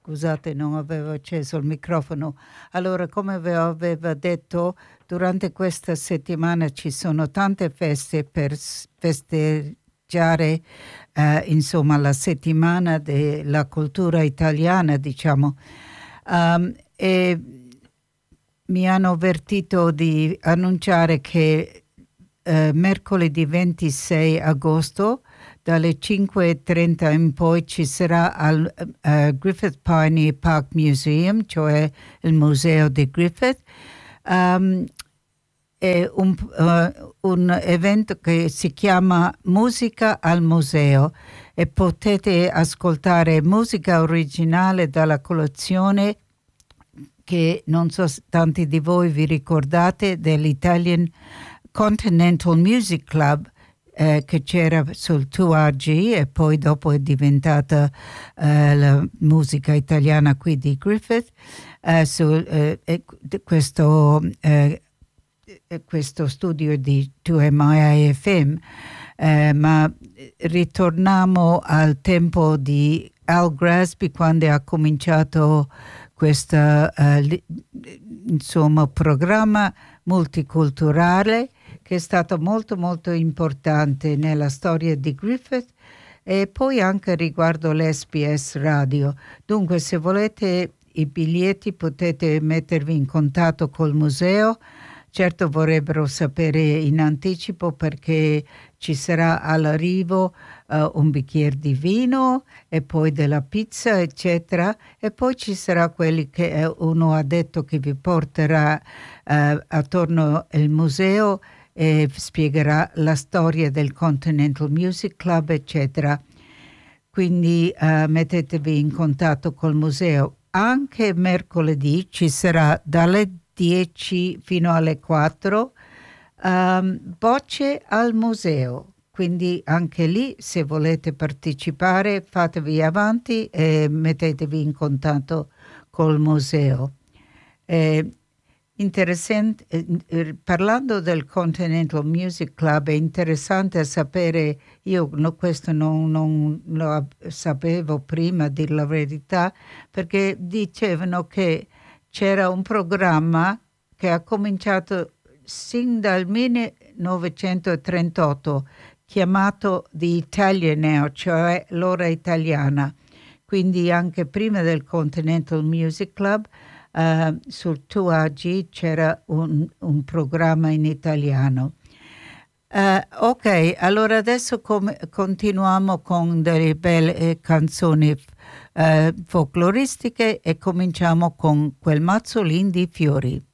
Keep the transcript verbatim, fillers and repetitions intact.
scusate, non avevo acceso il microfono. Allora, come vi avevo detto, durante questa settimana ci sono tante feste per festeggiare, eh, insomma, la settimana della cultura italiana, diciamo. Um, e mi hanno avvertito di annunciare che eh, mercoledì ventisei agosto dalle cinque e trenta in poi ci sarà al uh, Griffith Pioneer Park Museum, cioè il museo di Griffith, um, è un, uh, un evento che si chiama Musica al Museo e potete ascoltare musica originale dalla collezione che non so se tanti di voi vi ricordate dell'Italian Continental Music Club, Eh, che c'era sul due A G e poi dopo è diventata eh, la musica italiana qui di Griffith, eh, su eh, questo, eh, questo studio di due M I F M, eh, ma ritorniamo al tempo di Al Grasby quando ha cominciato questo eh, insomma programma multiculturale che è stato molto molto importante nella storia di Griffith e poi anche riguardo l'S B S Radio. Dunque, se volete i biglietti potete mettervi in contatto col museo. Certo vorrebbero sapere in anticipo perché ci sarà all'arrivo uh, un bicchiere di vino e poi della pizza, eccetera. E poi ci sarà quelli che uno ha detto che vi porterà uh, attorno al museo e spiegherà la storia del Continental Music Club, eccetera. Quindi uh, mettetevi in contatto col museo. Anche mercoledì ci sarà dalle dieci fino alle quattro um, Voce al Museo. Quindi anche lì, se volete partecipare, fatevi avanti e mettetevi in contatto col museo. Eh, Interessante, eh, parlando del Continental Music Club, è interessante sapere, io no, questo non, non lo sapevo prima, a dire la verità, perché dicevano che c'era un programma che ha cominciato sin dal millenovecentotrentotto, chiamato The Italian Hour, cioè l'ora italiana, quindi anche prima del Continental Music Club. Uh, sul due A G c'era un, un programma in italiano. Uh, ok, allora adesso com- continuiamo con delle belle canzoni uh, folcloristiche e cominciamo con Quel mazzolin di fiori.